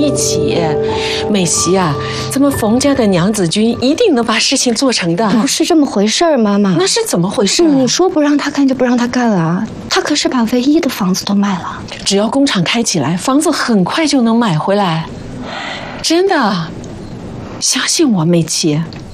一起。美琪啊，咱们冯家的娘子军一定能把事情做成的。 不是这么回事儿，妈妈。 那是怎么回事？ 你说不让他干就不让他干啊！他可是把唯一的房子都卖了。 只要工厂开起来，房子很快就能买回来。真的，相信我，美琪。